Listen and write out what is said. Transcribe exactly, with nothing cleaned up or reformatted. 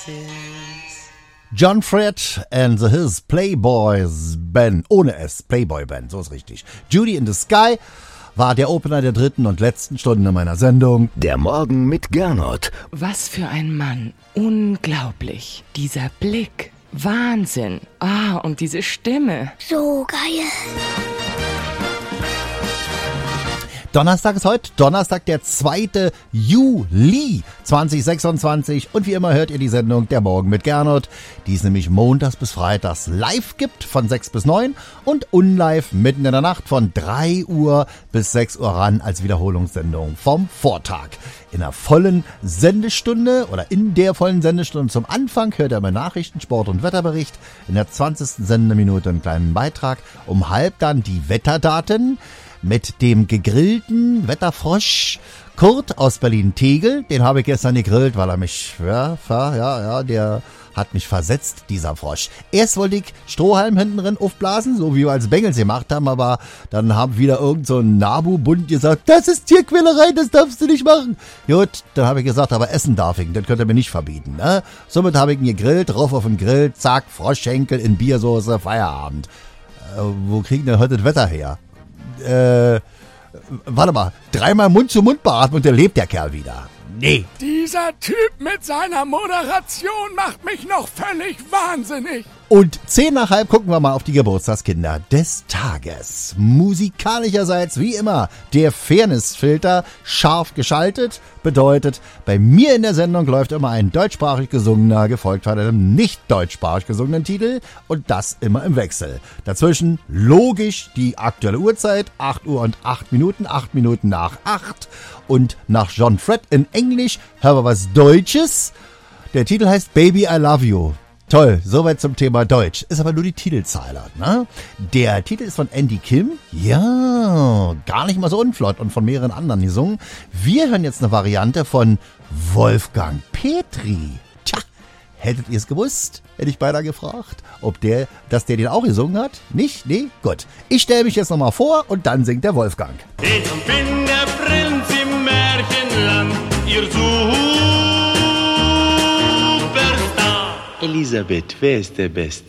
John Fred and the His Playboys Band, ohne S, Playboy Band, so ist richtig. Judy in the Sky war der Opener der dritten und letzten Stunde meiner Sendung. Der Morgen mit Gernot. Was für ein Mann. Unglaublich. Dieser Blick. Wahnsinn. Ah, und diese Stimme. So geil. Donnerstag ist heute, Donnerstag, der zweite Juli zweitausendsechsundzwanzig. Und wie immer hört ihr die Sendung Der Morgen mit Gernot, die es nämlich montags bis freitags live gibt von sechs bis neun und unlive mitten in der Nacht von drei Uhr bis sechs Uhr ran als Wiederholungssendung vom Vortag. In der vollen Sendestunde oder in der vollen Sendestunde zum Anfang hört ihr mal Nachrichten, Sport und Wetterbericht. In der zwanzigsten Sendeminute einen kleinen Beitrag. Um halb dann die Wetterdaten mit dem gegrillten Wetterfrosch Kurt aus Berlin-Tegel. Den habe ich gestern gegrillt, weil er mich, ja, ja, ja, der hat mich versetzt, dieser Frosch. Erst wollte ich Strohhalm hinten drin aufblasen, so wie wir als Bengels gemacht haben, aber dann haben wieder irgend so ein Nabu-Bund gesagt, das ist Tierquälerei, das darfst du nicht machen. Gut, dann habe ich gesagt, aber essen darf ich, das könnt ihr mir nicht verbieten. Ne? Somit habe ich ihn gegrillt, drauf auf den Grill, zack, Froschschenkel in Biersoße, Feierabend. Äh, wo kriegen denn heute das Wetter her? Äh, warte mal, dreimal Mund zu Mund beatmen und dann lebt der Kerl wieder. Nee. Dieser Typ mit seiner Moderation macht mich noch völlig wahnsinnig. Und zehn nach halb gucken wir mal auf die Geburtstagskinder des Tages. Musikalischerseits wie immer der Fairness-Filter scharf geschaltet. Bedeutet, bei mir in der Sendung läuft immer ein deutschsprachig gesungener, gefolgt von einem nicht deutschsprachig gesungenen Titel. Und das immer im Wechsel. Dazwischen logisch die aktuelle Uhrzeit, acht Uhr und acht Minuten, acht Minuten nach acht. Und nach John Fred in Englisch hören wir was Deutsches. Der Titel heißt Baby I Love You. Toll, soweit zum Thema Deutsch. Ist aber nur die Titelzeiler, ne? Der Titel ist von Andy Kim. Ja, gar nicht mal so unflott und von mehreren anderen gesungen. Wir hören jetzt eine Variante von Wolfgang Petri. Tja, hättet ihr es gewusst? Hätte ich beinahe gefragt, ob der, dass der den auch gesungen hat? Nicht? Nee? Gut. Ich stelle mich jetzt nochmal vor und dann singt der Wolfgang. Ich bin der Prinz im Märchenland, ihr Superstar. Elisabeth, wer ist der Beste?